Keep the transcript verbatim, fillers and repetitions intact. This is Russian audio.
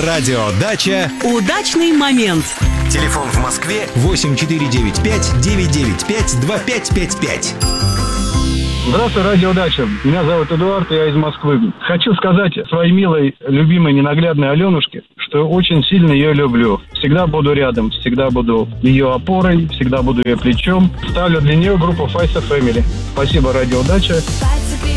Радио Дача. Удачный момент. Телефон в Москве восемь четыре девять пять девять девять пять два пять пять пять. Здравствуй, Радио Дача. Меня зовут Эдуард, я из Москвы. Хочу сказать своей милой, любимой, ненаглядной Аленушке, что очень сильно ее люблю. Всегда буду рядом, всегда буду ее опорой, всегда буду ее плечом. Ставлю для нее группу Файса Family. Спасибо, Радио Дача.